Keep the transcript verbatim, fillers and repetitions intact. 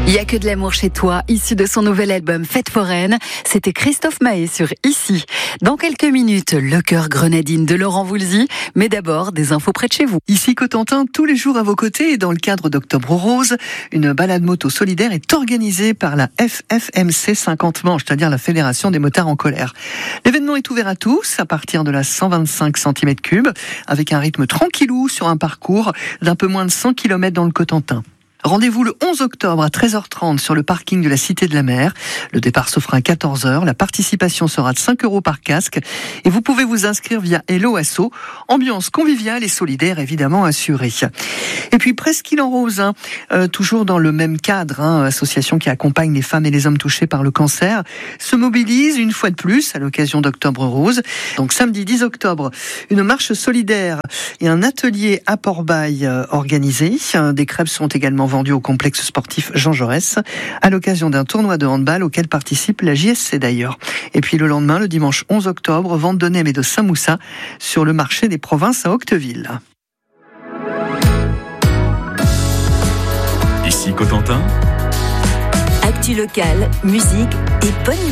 Il y a que de l'amour chez toi, issu de son nouvel album Fête foraine. C'était Christophe Mahé sur Ici. Dans quelques minutes, le cœur grenadine de Laurent Voulzy. Mais d'abord, des infos près de chez vous. Ici Cotentin, tous les jours à vos côtés et dans le cadre d'Octobre Rose, une balade moto solidaire est organisée par la F F M C cinquante manches, c'est-à-dire la Fédération des motards en colère. L'événement est ouvert à tous à partir de la cent vingt-cinq centimètres cubes, avec un rythme tranquillou sur un parcours d'un peu moins de cent kilomètres dans le Cotentin. Rendez-vous le onze octobre à treize heures trente sur le parking de la Cité de la Mer. Le départ se fera à quatorze heures. La participation sera de cinq euros par casque. Et vous pouvez vous inscrire via Hello Asso. Ambiance conviviale et solidaire évidemment assurée. Et puis Presqu'île en Rose, hein, euh, toujours dans le même cadre, hein, association qui accompagne les femmes et les hommes touchés par le cancer, se mobilise une fois de plus à l'occasion d'Octobre Rose. Donc samedi dix octobre, une marche solidaire et un atelier à Port-Bail euh, organisé. Des crêpes sont également vendu au complexe sportif Jean Jaurès à l'occasion d'un tournoi de handball auquel participe la J S C d'ailleurs. Et puis le lendemain, le dimanche onze octobre, vente de nems et de samoussas sur le marché des provinces à Octeville. Ici Cotentin. Actu locale, musique et bonne